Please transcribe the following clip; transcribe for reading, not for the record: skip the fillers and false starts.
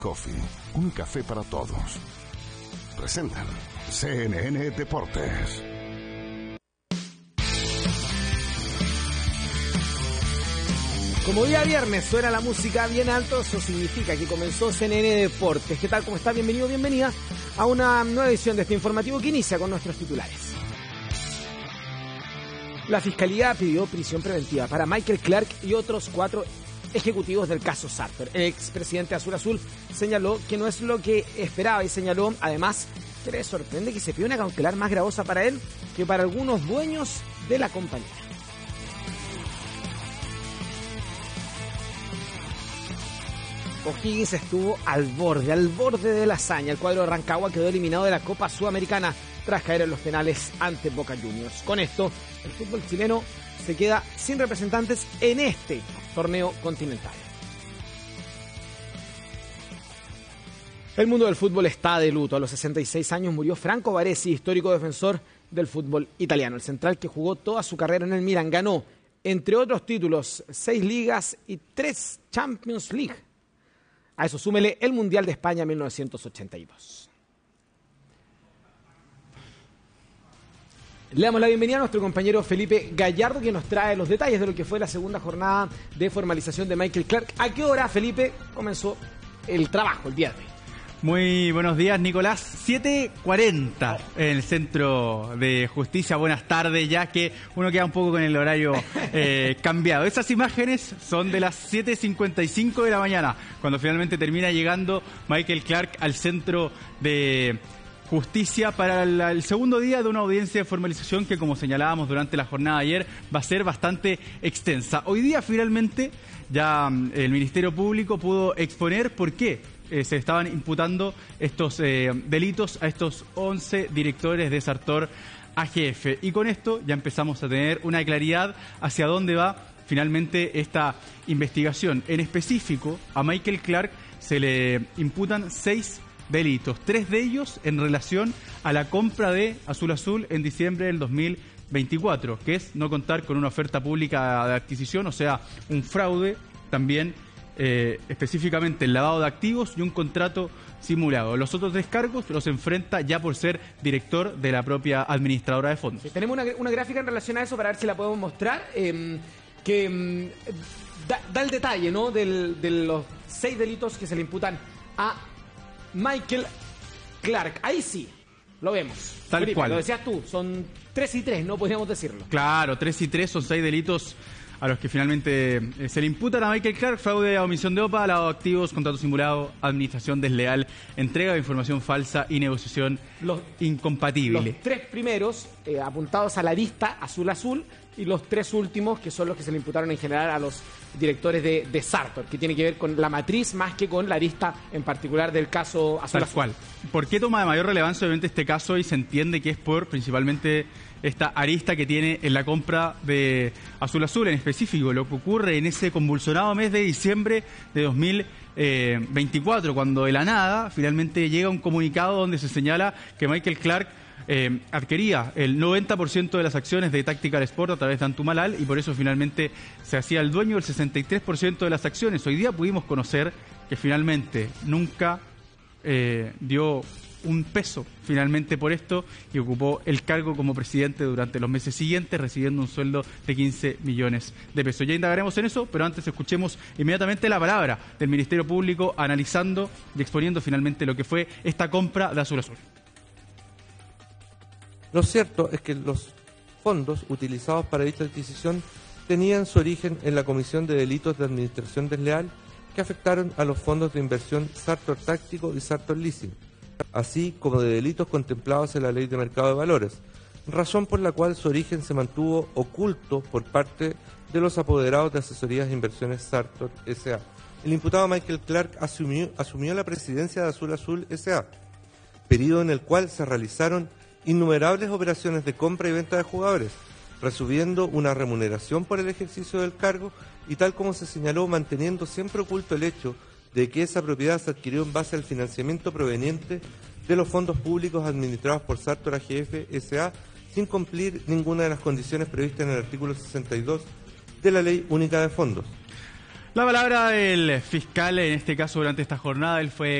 Coffee, un café para todos. Presentan CNN Deportes. Como día viernes suena la música bien alto, eso significa que comenzó CNN Deportes. ¿Qué tal? ¿Cómo está? Bienvenido, bienvenida a una nueva edición de este informativo que inicia con nuestros titulares. La Fiscalía pidió prisión preventiva para Michael Clark y otros 4 ejecutivos del caso Sartor. El expresidente Azul señaló que no es lo que esperaba y señaló, además, que le sorprende que se pida una cautelar más gravosa para él que para algunos dueños de la compañía. O'Higgins estuvo al borde de la hazaña. El cuadro de Rancagua quedó eliminado de la Copa Sudamericana tras caer en los penales ante Boca Juniors. Con esto, el fútbol chileno se queda sin representantes en este torneo continental. El mundo del fútbol está de luto. A los 66 años murió Franco Baresi, histórico defensor del fútbol italiano. El central, que jugó toda su carrera en el Milan, ganó, entre otros títulos, 6 ligas y 3 Champions League. A eso súmele el Mundial de España 1982. Le damos la bienvenida a nuestro compañero Felipe Gallardo, que nos trae los detalles de lo que fue la segunda jornada de formalización de Michael Clark. ¿A qué hora, Felipe, comenzó el trabajo el día de hoy? Muy buenos días, Nicolás. 7:40 en el Centro de Justicia. Buenas tardes, ya que uno queda un poco con el horario cambiado. Esas imágenes son de las 7:55 de la mañana, cuando finalmente termina llegando Michael Clark al Centro de Justicia para el segundo día de una audiencia de formalización que, como señalábamos durante la jornada de ayer, va a ser bastante extensa. Hoy día finalmente ya el Ministerio Público pudo exponer por qué se estaban imputando estos delitos a estos 11 directores de Sartor AGF. Y con esto ya empezamos a tener una claridad hacia dónde va finalmente esta investigación. En específico, a Michael Clark se le imputan 6 delitos, 3 de ellos en relación a la compra de Azul en diciembre del 2024, que es no contar con una oferta pública de adquisición, o sea, un fraude, también específicamente el lavado de activos y un contrato simulado. Los otros 3 cargos los enfrenta ya por ser director de la propia administradora de fondos. Tenemos una gráfica en relación a eso para ver si la podemos mostrar, que da el detalle, ¿no?, de los 6 delitos que se le imputan a Michael Clark. Ahí sí, lo vemos. Tal Felipe, cual. Lo decías tú, son 3 y 3, ¿no? Podríamos decirlo. Claro, 3 y 3 son 6 delitos a los que finalmente se le imputan a Michael Clark: fraude, omisión de OPA, lavado de activos, contrato simulado, administración desleal, entrega de información falsa y negociación incompatible. Los 3 primeros apuntados a la lista azul, y los 3 últimos, que son los que se le imputaron en general a los directores de Sartor, que tiene que ver con la matriz más que con la arista en particular del caso azul. Tal cual. ¿Por qué toma de mayor relevancia obviamente este caso? Y se entiende que es por principalmente esta arista que tiene en la compra de Azul, en específico lo que ocurre en ese convulsionado mes de diciembre de 2024, cuando de la nada finalmente llega un comunicado donde se señala que Michael Clark adquiría el 90% de las acciones de Tactical Sport a través de Antumalal, y por eso finalmente se hacía el dueño del 63% de las acciones. Hoy día pudimos conocer que finalmente nunca dio un peso finalmente por esto y ocupó el cargo como presidente durante los meses siguientes, recibiendo un sueldo de 15 millones de pesos. Ya indagaremos en eso, pero antes escuchemos inmediatamente la palabra del Ministerio Público analizando y exponiendo finalmente lo que fue esta compra de Azul. Lo cierto es que los fondos utilizados para dicha adquisición tenían su origen en la Comisión de Delitos de Administración Desleal que afectaron a los fondos de inversión Sartor Táctico y Sartor Leasing, así como de delitos contemplados en la Ley de Mercado de Valores, razón por la cual su origen se mantuvo oculto por parte de los apoderados de Asesorías e Inversiones Sartor S.A. El imputado Michael Clark asumió la presidencia de Azul S.A., periodo en el cual se realizaron innumerables operaciones de compra y venta de jugadores, recibiendo una remuneración por el ejercicio del cargo y, tal como se señaló, manteniendo siempre oculto el hecho de que esa propiedad se adquirió en base al financiamiento proveniente de los fondos públicos administrados por Sartor AGF S.A. sin cumplir ninguna de las condiciones previstas en el artículo 62 de la Ley Única de Fondos. La palabra del fiscal, en este caso durante esta jornada, él fue